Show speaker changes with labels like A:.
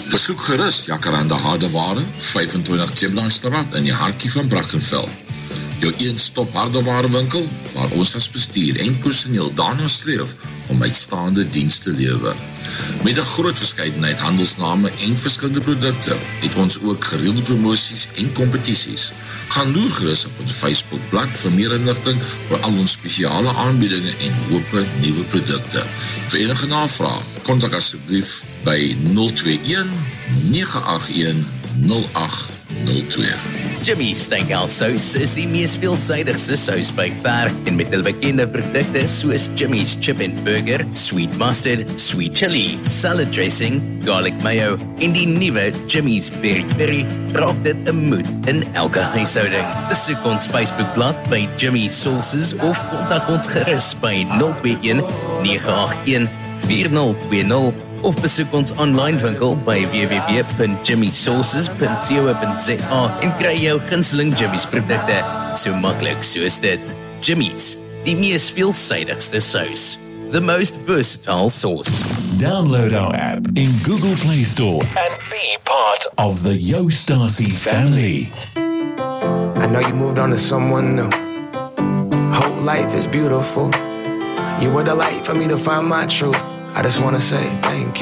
A: Besoek gerus Jacaranda Hardeware, 25 Chiplandstraat in die hartjie van Brackenfell. Jou een-stop hardewarewinkel, waar ons as bestuur en personeel daarna streef om uitstaande diens te lewe. Met 'n groot verskeidenheid handelsname en verskillende produkte, het ons ook gereelde promosies en kompetisies. Gaan loer gerus op ons Facebookblad vir meer inligting oor al ons spesiale aanbiedinge en hoope nuwe produkte. Vir enige navraag, kontak asseblief by 021 981 0802.
B: Jimmy's Steakhouse Sous is die mees veelsidigste sous by ver en met hulle bekende produkte soos Jimmy's Chip and Burger, Sweet Mustard, Sweet Chili, Salad Dressing, Garlic Mayo en die nuwe Jimmy's Peri Peri raak dit 'n moed in elke huishouding. Besoek ons Facebookblad by Jimmy Sauces of kontak ons gerus by 021 981 4020 of besoek ons online winkel by www.jimmysauces.co.za en kry jou gunsteling Jimmy's produkte so maklik soos dit. Jimmy's, die mees veelsidigste sous. The most versatile sauce.
C: Download our app in Google Play Store and be part of the Yo Stasi family.
D: I know you moved on to someone new. Whole life is beautiful. You were the light for me to find my truth. I just want to say thank you.